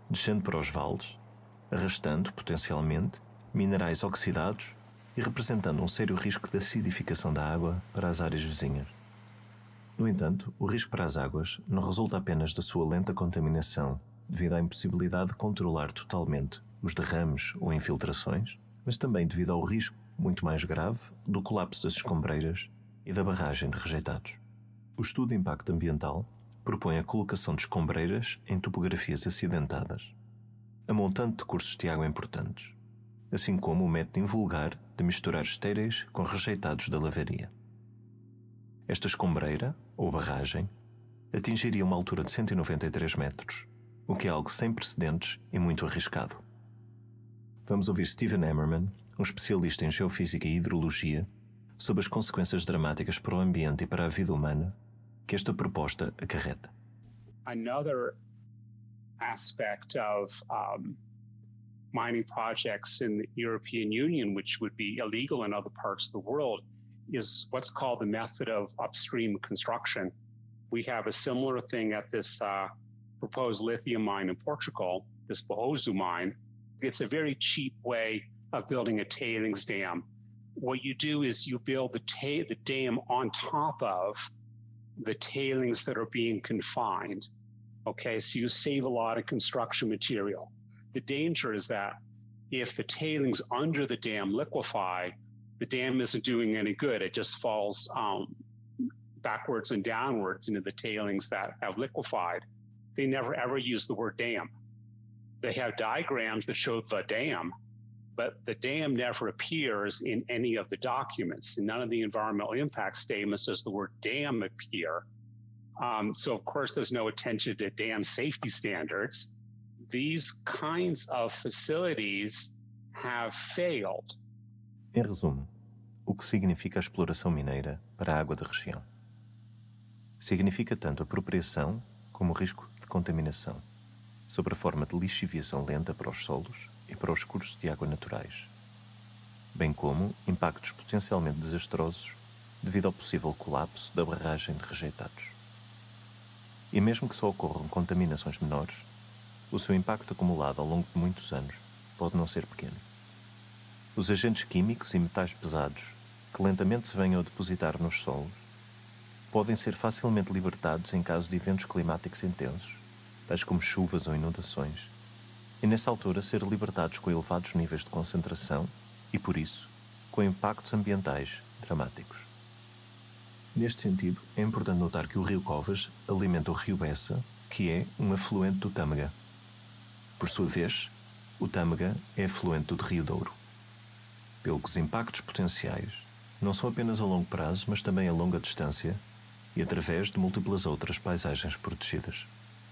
descendo para os vales, arrastando, potencialmente, minerais oxidados e representando um sério risco de acidificação da água para as áreas vizinhas. No entanto, o risco para as águas não resulta apenas da sua lenta contaminação, devido à impossibilidade de controlar totalmente os derrames ou infiltrações, mas também devido ao risco, muito mais grave, do colapso das escombreiras e da barragem de rejeitados. O estudo de impacto ambiental propõe a colocação de escombreiras em topografias acidentadas, a montante de cursos de água importantes, assim como o método invulgar de misturar estéreis com rejeitados da lavaria. Esta escombreira, ou barragem, atingiria uma altura de 193 metros, o que é algo sem precedentes e muito arriscado. Vamos ouvir Steven Hammerman, um especialista em geofísica e hidrologia, sobre as consequências dramáticas para o ambiente e para a vida humana que esta proposta acarreta. Another aspect of mining projects in the European Union, which would be illegal in other parts of the world, is what's called the method of upstream construction. We have a similar thing at this proposed lithium mine in Portugal, this Barroso mine. It's a very cheap way of building a tailings dam. What you do is you build the dam on top of the tailings that are being confined. Okay, so you save a lot of construction material. The danger is that if the tailings under the dam liquefy, the dam isn't doing any good. It just falls backwards and downwards into the tailings that have liquefied. They never ever use the word dam. They have diagrams that show the dam, but the dam never appears in any of the documents. In none of the environmental impact statements does the word dam appear. So of course there's no attention to dam safety standards. These kinds of facilities have failed. Em resumo, o que significa a exploração mineira para a água da região? Significa tanto apropriação como o risco de contaminação, sob a forma de lixiviação lenta para os solos e para os cursos de água naturais, bem como impactos potencialmente desastrosos devido ao possível colapso da barragem de rejeitados. E mesmo que só ocorram contaminações menores, o seu impacto acumulado ao longo de muitos anos pode não ser pequeno. Os agentes químicos e metais pesados que lentamente se venham a depositar nos solos podem ser facilmente libertados em caso de eventos climáticos intensos, tais como chuvas ou inundações, e nessa altura ser libertados com elevados níveis de concentração e, por isso, com impactos ambientais dramáticos. Neste sentido, é importante notar que o rio Covas alimenta o rio Bessa, que é um afluente do Tâmega. Por sua vez, o Tâmega é afluente do rio Douro. Pelo que os impactos potenciais não são apenas a longo prazo, mas também a longa distância e através de múltiplas outras paisagens protegidas.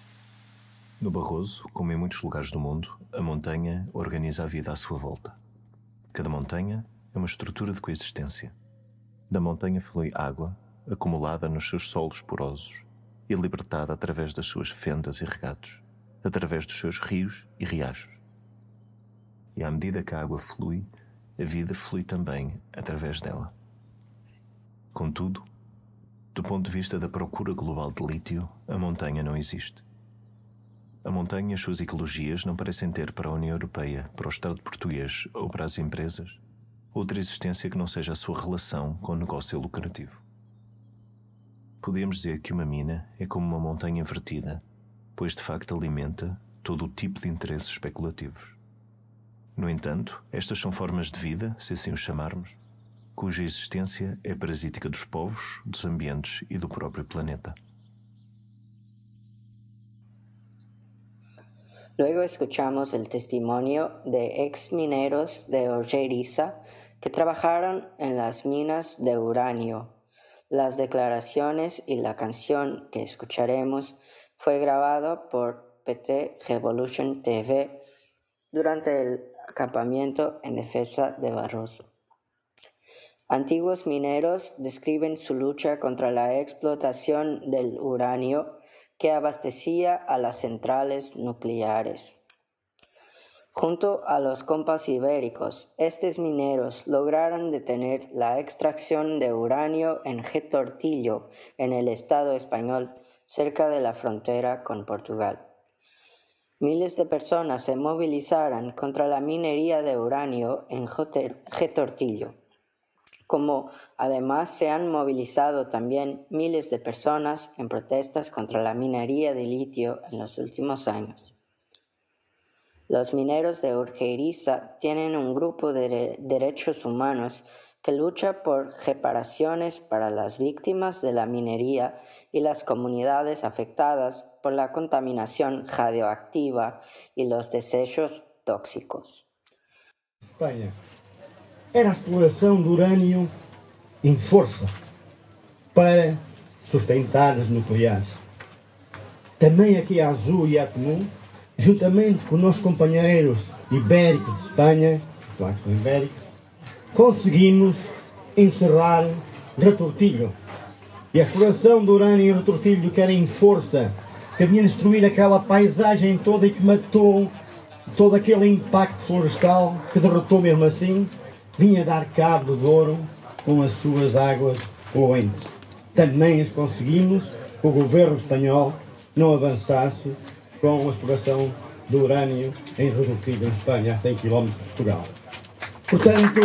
No Barroso, como em muitos lugares do mundo, a montanha organiza a vida à sua volta. Cada montanha é uma estrutura de coexistência. Da montanha flui água, acumulada nos seus solos porosos e libertada através das suas fendas e regatos, através dos seus rios e riachos. E à medida que a água flui, a vida flui também através dela. Contudo, do ponto de vista da procura global de lítio, a montanha não existe. A montanha e as suas ecologias não parecem ter para a União Europeia, para o Estado português ou para as empresas outra existência que não seja a sua relação com o negócio lucrativo. Podemos dizer que uma mina é como uma montanha invertida, pois de facto alimenta todo o tipo de interesses especulativos. No entanto, estas são formas de vida, se assim o chamarmos, cuja existência é parasítica dos povos, dos ambientes e do próprio planeta. Luego escuchamos el testimonio de ex mineros de Ojeriza que trabajaron en las minas de uranio. Las declaraciones y la canción que escucharemos fue grabado por PT Revolution TV durante el acampamiento en defensa de Barroso. Antiguos mineros describen su lucha contra la explotación del uranio que abastecía a las centrales nucleares. Junto a los compas ibéricos, estos mineros lograron detener la extracción de uranio en Getortillo, en el estado español, cerca de la frontera con Portugal. Miles de personas se movilizaron contra la minería de uranio en Getortillo, como además se han movilizado también miles de personas en protestas contra la minería de litio en los últimos años. Los mineros de Urgeiriza tienen un grupo de derechos humanos que lucha por reparaciones para las víctimas de la minería y las comunidades afectadas por la contaminación radioactiva y los desechos tóxicos. Espanha era a exploração do urânio em força para sustentar as nucleares. Também aqui a Azul e a Comum, juntamente com nossos companheiros ibéricos de Espanha, claro que são ibéricos, conseguimos encerrar Retortilho. E a exploração do urânio em Retortilho, que era em força, que vinha destruir aquela paisagem toda e que matou todo aquele impacto florestal, que derrotou mesmo assim, vinha dar cabo do Douro com as suas águas poluentes. Também as conseguimos, que o governo espanhol não avançasse com a exploração do urânio em Retortilho, em Espanha, a 100 km de Portugal. Portanto,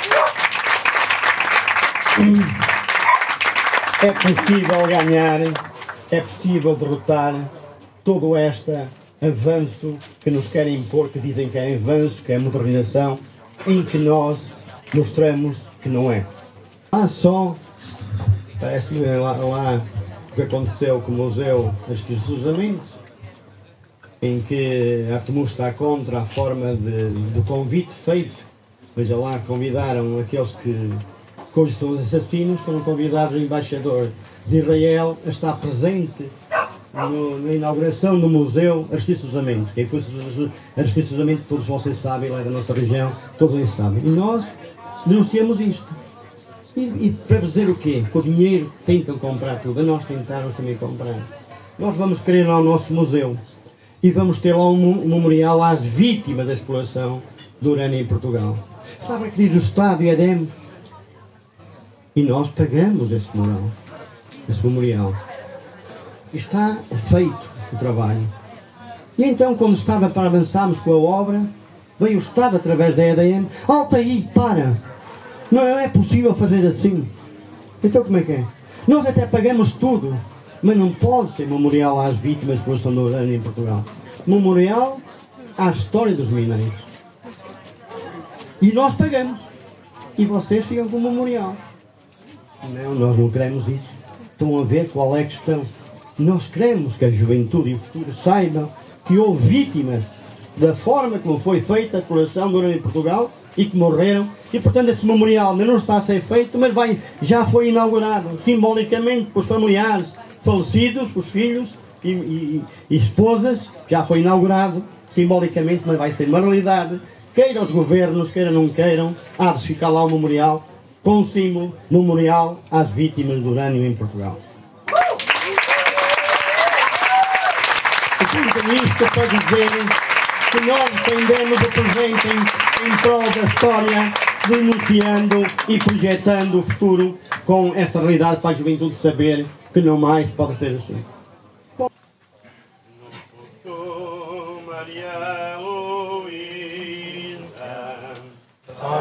é possível ganhar, é possível derrotar todo este avanço que nos querem impor, que dizem que é avanço, que é modernização, em que nós mostramos que não é. Só, parece-me lá o que aconteceu com o Museu Aristides Mendes, em que a Comum está contra a forma do convite feito. Veja lá, convidaram aqueles que hoje são os assassinos, foram convidados o embaixador de Israel a estar presente na inauguração do Museu Aristides Mendes. Quem foi Aristides Mendes, todos vocês sabem, lá da nossa região, todos eles sabem. E nós denunciamos isto. E para dizer o quê? Com o dinheiro tentam comprar tudo, a nós tentaram também comprar. Nós vamos querer lá o nosso museu e vamos ter lá um memorial às vítimas da exploração do urânio em Portugal. Sabe o que diz o Estado e a EDEM? E nós pagamos esse memorial. Está feito o trabalho. E então, quando estava para avançarmos com a obra, veio o Estado através da EDM, alta aí, para! Não é possível fazer assim. Então como é que é? Nós até pagamos tudo, mas não pode ser memorial às vítimas da exploração do urânio em Portugal. Memorial à história dos mineiros. E nós pagamos. E vocês ficam com o memorial. Não, nós não queremos isso. Estão a ver qual é a questão. Nós queremos que a juventude e o futuro saibam que houve vítimas da forma como foi feita a exploração do urânio em Portugal e que morreram. E portanto esse memorial ainda não está a ser feito, mas já foi inaugurado simbolicamente pelos familiares falecidos, os filhos e esposas. Já foi inaugurado simbolicamente, mas vai ser uma realidade. Queira os governos, queira não queiram, há de ficar lá o memorial com o símbolo memorial às vítimas do urânio em Portugal. Portanto, isto para dizer que nós defendemos o presente em prol da história, denunciando e projetando o futuro com esta realidade para a juventude saber que não mais pode ser assim. Maria